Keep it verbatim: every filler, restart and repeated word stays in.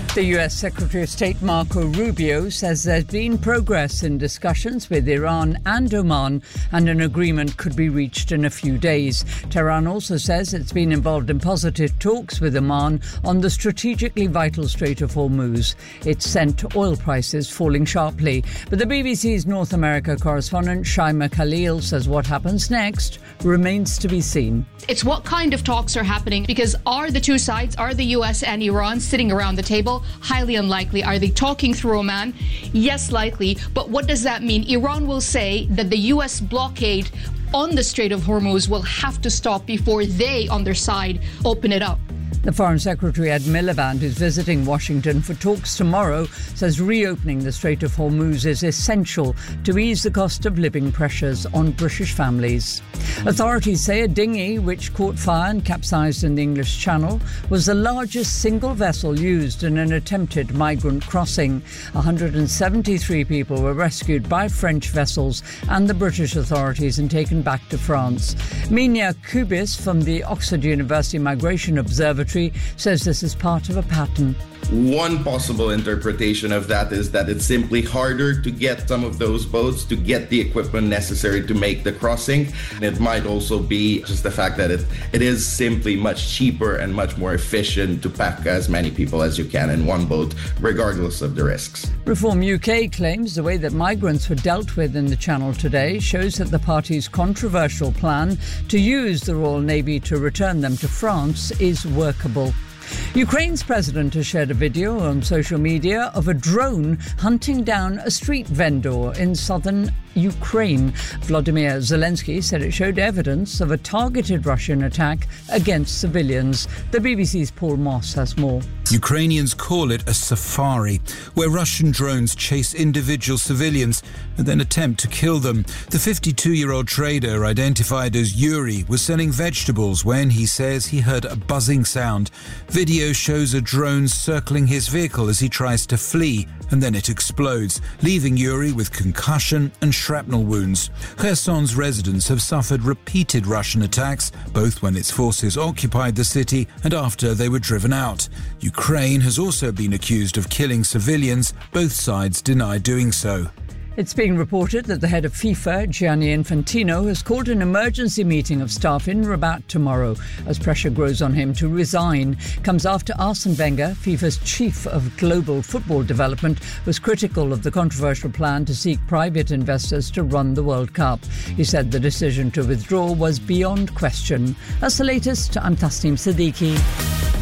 The U S Secretary of State Marco Rubio says there's been progress in discussions with Iran and Oman and an agreement could be reached in a few days. Tehran also says it's been involved in positive talks with Oman on the strategically vital Strait of Hormuz. It sent oil prices falling sharply. But the B B C's North America correspondent Shaima Khalil says what happens next remains to be seen. It's what kind of talks are happening, because are the two sides, are the U S and Iran sitting around the table? Highly unlikely. Are they talking through Oman? Yes, likely. But what does that mean? Iran will say that the U S blockade on the Strait of Hormuz will have to stop before they, on their side, open it up. The Foreign Secretary Ed Miliband, who's visiting Washington for talks tomorrow, says reopening the Strait of Hormuz is essential to ease the cost of living pressures on British families. Authorities say a dinghy which caught fire and capsized in the English Channel was the largest single vessel used in an attempted migrant crossing. one hundred seventy-three people were rescued by French vessels and the British authorities and taken back to France. Minia Kubis from the Oxford University Migration Observatory says this is part of a pattern. One possible interpretation of that is that it's simply harder to get some of those boats to get the equipment necessary to make the crossing. And it might also be just the fact that it, it is simply much cheaper and much more efficient to pack as many people as you can in one boat, regardless of the risks. Reform U K claims the way that migrants were dealt with in the Channel today shows that the party's controversial plan to use the Royal Navy to return them to France is workable. Ukraine's president has shared a video on social media of a drone hunting down a street vendor in southern Ukraine. Volodymyr Zelensky said it showed evidence of a targeted Russian attack against civilians. The B B C's Paul Moss has more. Ukrainians call it a safari, where Russian drones chase individual civilians and then attempt to kill them. The fifty-two-year-old trader, identified as Yuri, was selling vegetables when he says he heard a buzzing sound. Video shows a drone circling his vehicle as he tries to flee, and then it explodes, leaving Yuri with concussion and shrapnel wounds. Kherson's residents have suffered repeated Russian attacks, both when its forces occupied the city and after they were driven out. Ukraine has also been accused of killing civilians. Both sides deny doing so. It's being reported that the head of FIFA, Gianni Infantino, has called an emergency meeting of staff in Rabat tomorrow as pressure grows on him to resign. Comes after Arsene Wenger, FIFA's chief of global football development, was critical of the controversial plan to seek private investors to run the World Cup. He said the decision to withdraw was beyond question. That's the latest. I'm Tasneem Siddiqui.